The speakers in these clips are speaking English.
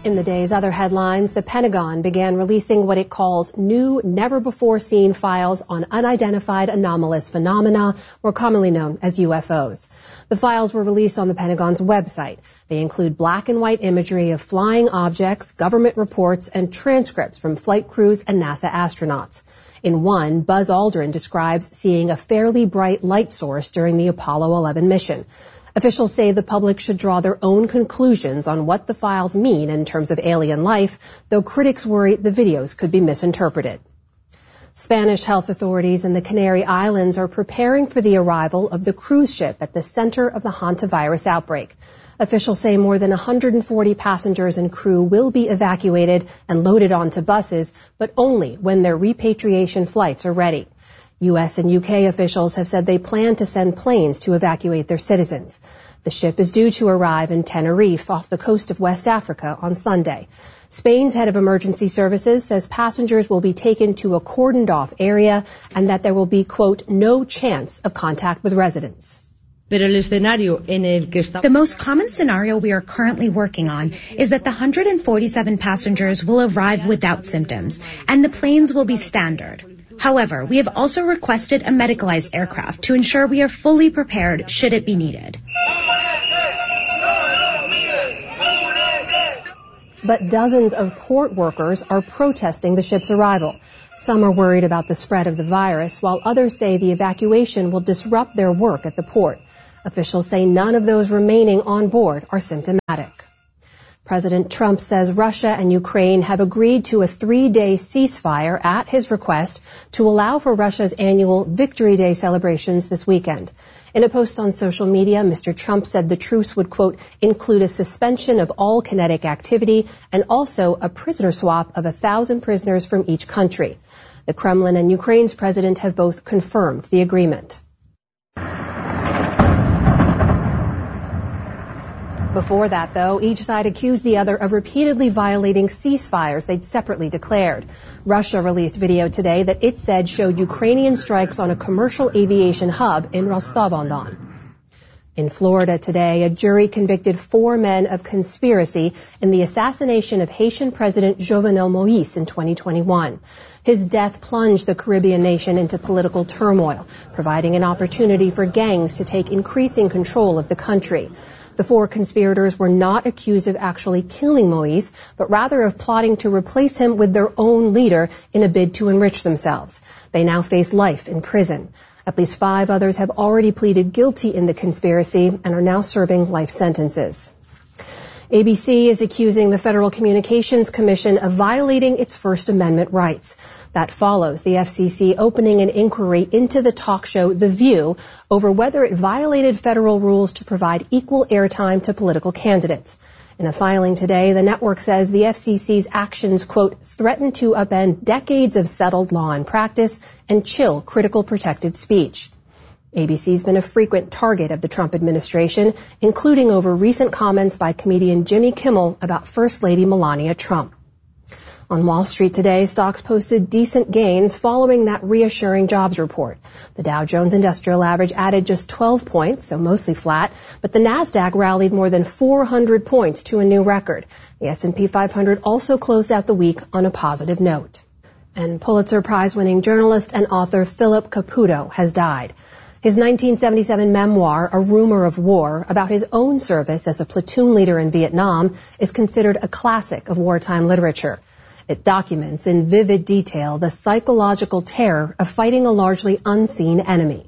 In the day's other headlines, the Pentagon began releasing what it calls new, never-before-seen files on unidentified anomalous phenomena, more commonly known as UFOs. The files were released on the Pentagon's website. They include black and white imagery of flying objects, government reports, and transcripts from flight crews and NASA astronauts. In one, Buzz Aldrin describes seeing a fairly bright light source during the Apollo 11 mission. Officials say the public should draw their own conclusions on what the files mean in terms of alien life, though critics worry the videos could be misinterpreted. Spanish health authorities in the Canary Islands are preparing for the arrival of the cruise ship at the center of the hantavirus outbreak. Officials say more than 140 passengers and crew will be evacuated and loaded onto buses, but only when their repatriation flights are ready. U.S. and U.K. officials have said they plan to send planes to evacuate their citizens. The ship is due to arrive in Tenerife off the coast of West Africa on Sunday. Spain's head of emergency services says passengers will be taken to a cordoned-off area and that there will be, quote, no chance of contact with residents. The most common scenario we are currently working on is that the 147 passengers will arrive without symptoms, and the planes will be standard. However, we have also requested a medicalized aircraft to ensure we are fully prepared should it be needed. But dozens of port workers are protesting the ship's arrival. Some are worried about the spread of the virus, while others say the evacuation will disrupt their work at the port. Officials say none of those remaining on board are symptomatic. President Trump says Russia and Ukraine have agreed to a 3-day ceasefire at his request to allow for Russia's annual Victory Day celebrations this weekend. In a post on social media, Mr. Trump said the truce would, quote, include a suspension of all kinetic activity and also a prisoner swap of 1,000 prisoners from each country. The Kremlin and Ukraine's president have both confirmed the agreement. Before that, though, each side accused the other of repeatedly violating ceasefires they'd separately declared. Russia released video today that it said showed Ukrainian strikes on a commercial aviation hub in Rostov-on-Don. In Florida today, a jury convicted 4 men of conspiracy in the assassination of Haitian President Jovenel Moïse in 2021. His death plunged the Caribbean nation into political turmoil, providing an opportunity for gangs to take increasing control of the country. The 4 conspirators were not accused of actually killing Moïse, but rather of plotting to replace him with their own leader in a bid to enrich themselves. They now face life in prison. At least 5 others have already pleaded guilty in the conspiracy and are now serving life sentences. ABC is accusing the Federal Communications Commission of violating its First Amendment rights. That follows the FCC opening an inquiry into the talk show The View over whether it violated federal rules to provide equal airtime to political candidates. In a filing today, the network says the FCC's actions, quote, threaten to upend decades of settled law and practice and chill critical protected speech. ABC's been a frequent target of the Trump administration, including over recent comments by comedian Jimmy Kimmel about First Lady Melania Trump. On Wall Street today, stocks posted decent gains following that reassuring jobs report. The Dow Jones Industrial Average added just 12 points, so mostly flat, but the Nasdaq rallied more than 400 points to a new record. The S&P 500 also closed out the week on a positive note. And Pulitzer Prize-winning journalist and author Philip Caputo has died. His 1977 memoir, A Rumor of War, about his own service as a platoon leader in Vietnam, is considered a classic of wartime literature. It documents in vivid detail the psychological terror of fighting a largely unseen enemy.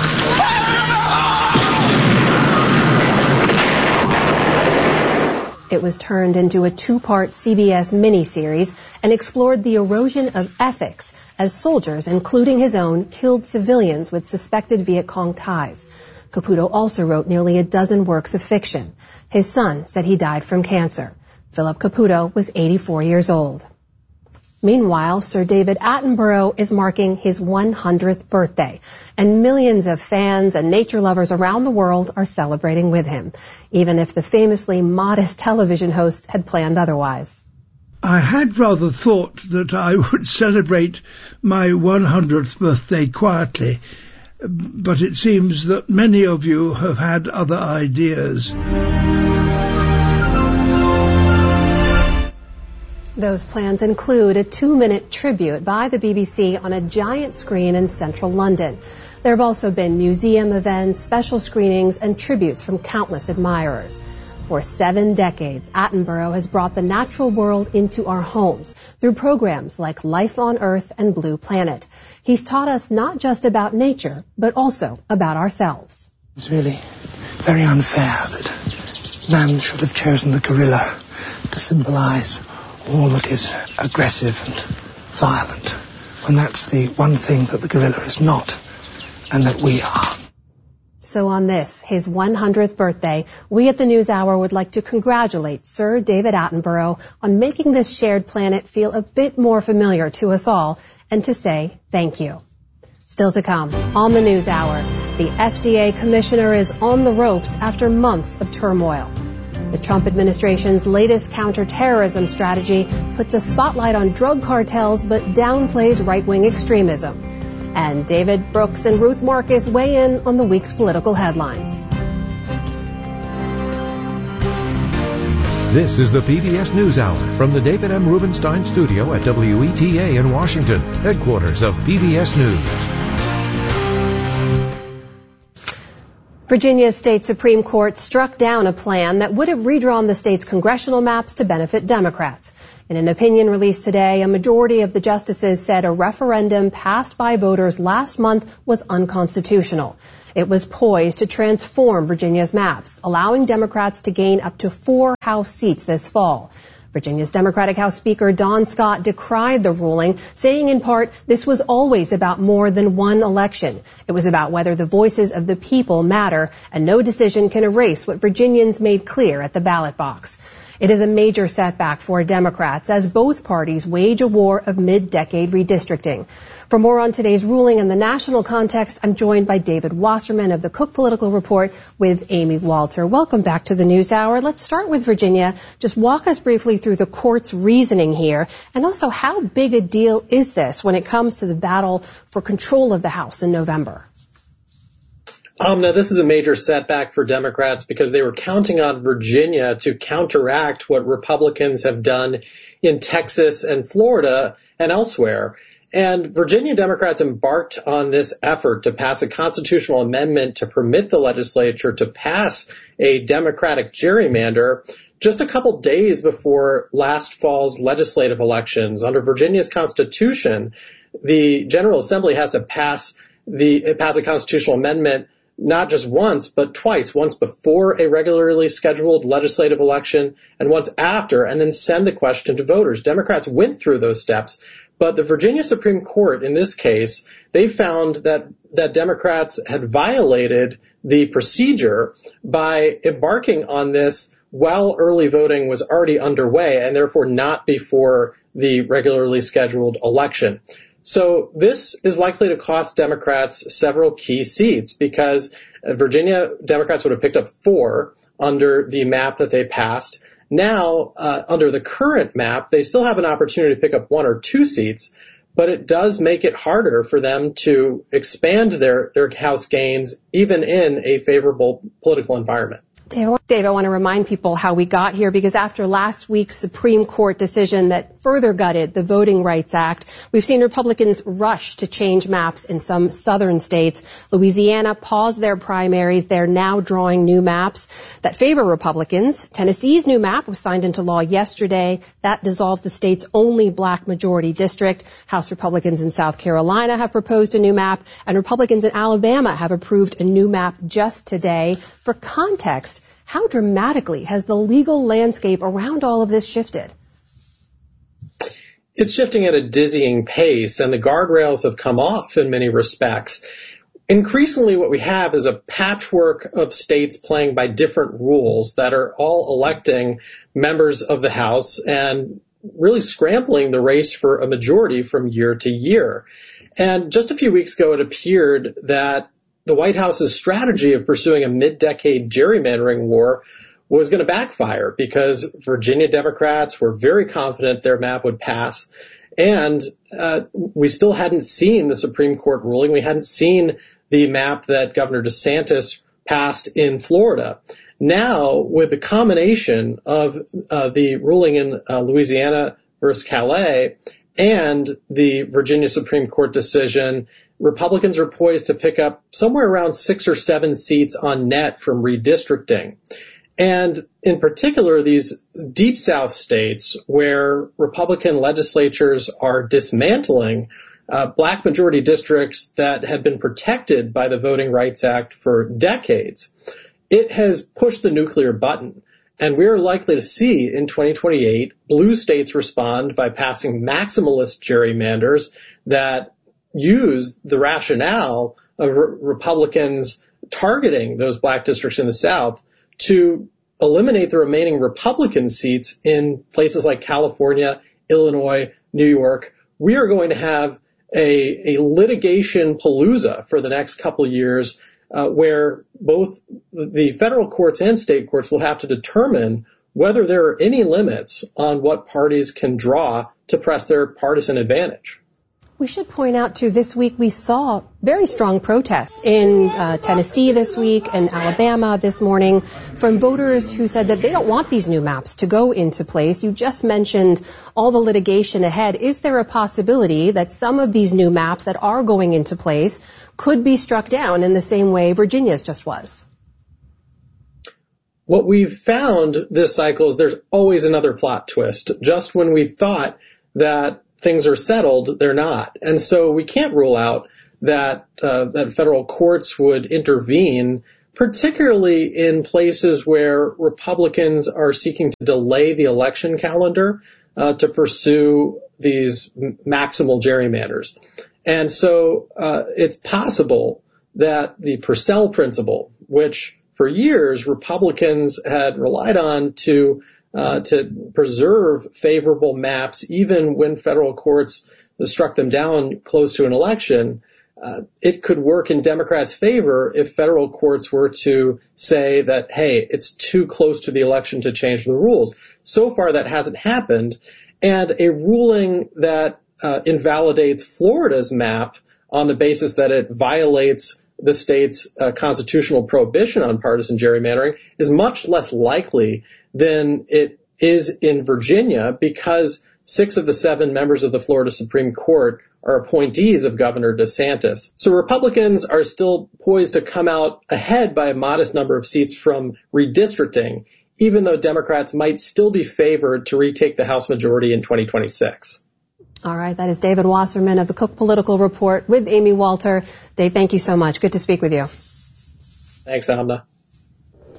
It was turned into a 2-part CBS miniseries and explored the erosion of ethics as soldiers, including his own, killed civilians with suspected Viet Cong ties. Caputo also wrote nearly a dozen works of fiction. His son said he died from cancer. Philip Caputo was 84 years old. Meanwhile, Sir David Attenborough is marking his 100th birthday, and millions of fans and nature lovers around the world are celebrating with him, even if the famously modest television host had planned otherwise. I had rather thought that I would celebrate my 100th birthday quietly, but it seems that many of you have had other ideas. Those plans include a 2-minute tribute by the BBC on a giant screen in central London. There have also been museum events, special screenings, and tributes from countless admirers. For 7 decades, Attenborough has brought the natural world into our homes through programs like Life on Earth and Blue Planet. He's taught us not just about nature, but also about ourselves. It's really very unfair that man should have chosen the gorilla to symbolise all that is aggressive and violent, when that's the one thing that the gorilla is not, and that we are. So on this, his 100th birthday, we at the NewsHour would like to congratulate Sir David Attenborough on making this shared planet feel a bit more familiar to us all, and to say thank you. Still to come on the NewsHour, the FDA commissioner is on the ropes after months of turmoil. The Trump administration's latest counterterrorism strategy puts a spotlight on drug cartels but downplays right-wing extremism. And David Brooks and Ruth Marcus weigh in on the week's political headlines. This is the PBS NewsHour from the David M. Rubenstein studio at WETA in Washington, headquarters of PBS News. Virginia's state Supreme Court struck down a plan that would have redrawn the state's congressional maps to benefit Democrats. In an opinion released today, a majority of the justices said a referendum passed by voters last month was unconstitutional. It was poised to transform Virginia's maps, allowing Democrats to gain up to 4 House seats this fall. Virginia's Democratic House Speaker Don Scott decried the ruling, saying in part, this was always about more than one election. It was about whether the voices of the people matter, and no decision can erase what Virginians made clear at the ballot box. It is a major setback for Democrats as both parties wage a war of mid-decade redistricting. For more on today's ruling and the national context, I'm joined by David Wasserman of the Cook Political Report with Amy Walter. Welcome back to the NewsHour. Let's start with Virginia. Just walk us briefly through the court's reasoning here, and also how big a deal is this when it comes to the battle for control of the House in November? Now, this is a major setback for Democrats because they were counting on Virginia to counteract what Republicans have done in Texas and Florida and elsewhere. And Virginia Democrats embarked on this effort to pass a constitutional amendment to permit the legislature to pass a Democratic gerrymander just a couple days before last fall's legislative elections. Under Virginia's Constitution, the General Assembly has to pass a constitutional amendment not just once, but twice, once before a regularly scheduled legislative election and once after, and then send the question to voters. Democrats went through those steps, but the Virginia Supreme Court, in this case, they found that Democrats had violated the procedure by embarking on this while early voting was already underway, and therefore not before the regularly scheduled election. So this is likely to cost Democrats several key seats because Virginia Democrats would have picked up 4 under the map that they passed. Now, under the current map, they still have an opportunity to pick up 1 or 2 seats, but it does make it harder for them to expand their House gains even in a favorable political environment. Dave, I want to remind people how we got here, because after last week's Supreme Court decision that further gutted the Voting Rights Act, we've seen Republicans rush to change maps in some southern states. Louisiana paused their primaries. They're now drawing new maps that favor Republicans. Tennessee's new map was signed into law yesterday. That dissolves the state's only black majority district. House Republicans in South Carolina have proposed a new map, and Republicans in Alabama have approved a new map just today. For context, how dramatically has the legal landscape around all of this shifted? It's shifting at a dizzying pace, and the guardrails have come off in many respects. Increasingly, what we have is a patchwork of states playing by different rules that are all electing members of the House and really scrambling the race for a majority from year to year. And just a few weeks ago, it appeared that the White House's strategy of pursuing a mid-decade gerrymandering war was going to backfire because Virginia Democrats were very confident their map would pass. And we still hadn't seen the Supreme Court ruling. We hadn't seen the map that Governor DeSantis passed in Florida. Now, with the combination of the ruling in Louisiana versus Calais and the Virginia Supreme Court decision, Republicans are poised to pick up somewhere around 6 or 7 seats on net from redistricting. And in particular, these deep South states where Republican legislatures are dismantling black majority districts that had been protected by the Voting Rights Act for decades, it has pushed the nuclear button. And we're likely to see in 2028 blue states respond by passing maximalist gerrymanders that use the rationale of Republicans targeting those black districts in the South to eliminate the remaining Republican seats in places like California, Illinois, New York. We are going to have a litigation palooza for the next couple of years where both the federal courts and state courts will have to determine whether there are any limits on what parties can draw to press their partisan advantage. We should point out, too, this week we saw very strong protests in Tennessee this week and Alabama this morning from voters who said that they don't want these new maps to go into place. You just mentioned all the litigation ahead. Is there a possibility that some of these new maps that are going into place could be struck down in the same way Virginia's just was? What we've found this cycle is there's always another plot twist. Just when we thought that things are settled, they're not. And so we can't rule out that that federal courts would intervene, particularly in places where Republicans are seeking to delay the election calendar to pursue these maximal gerrymanders. And so it's possible that the Purcell principle, which for years Republicans had relied on to preserve favorable maps, even when federal courts struck them down close to an election, it could work in Democrats' favor if federal courts were to say that, hey, it's too close to the election to change the rules. So far, that hasn't happened. And a ruling that invalidates Florida's map on the basis that it violates the state's constitutional prohibition on partisan gerrymandering is much less likely than it is in Virginia, because 6 of the 7 members of the Florida Supreme Court are appointees of Governor DeSantis. So Republicans are still poised to come out ahead by a modest number of seats from redistricting, even though Democrats might still be favored to retake the House majority in 2026. All right, that is David Wasserman of the Cook Political Report with Amy Walter. Dave, thank you so much. Good to speak with you. Thanks, Amna.